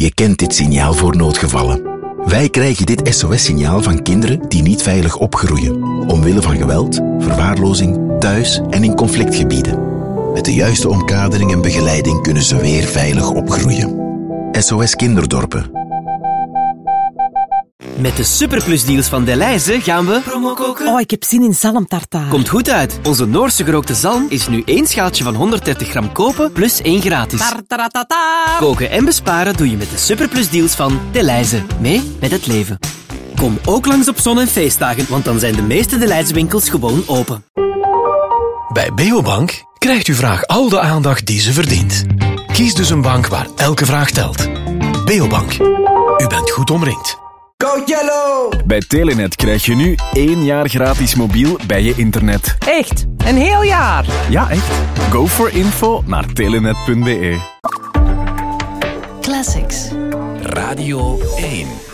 Je kent dit signaal voor noodgevallen. Wij krijgen dit SOS-signaal van kinderen die niet veilig opgroeien, omwille van geweld, verwaarlozing, thuis en in conflictgebieden. Met de juiste omkadering en begeleiding kunnen ze weer veilig opgroeien. SOS Kinderdorpen. Met de superplusdeals van Delhaize gaan we promo koken. Oh, ik heb zin in zalmtartaar. Komt goed uit. Onze Noorse gerookte zalm is nu 1 schaaltje van 130 gram kopen plus 1 gratis. Tartaratata. Koken en besparen doe je met de superplusdeals van Delhaize. Mee met het leven. Kom ook langs op zon- en feestdagen, want dan zijn de meeste Delhaize winkels gewoon open. Bij Beobank krijgt uw vraag al de aandacht die ze verdient. Kies dus een bank waar elke vraag telt. Beobank. U bent goed omringd. Go Yellow! Bij Telenet krijg je nu 1 jaar gratis mobiel bij je internet. Echt? Een heel jaar? Ja, echt. Go for info naar telenet.be. Classics. Radio 1.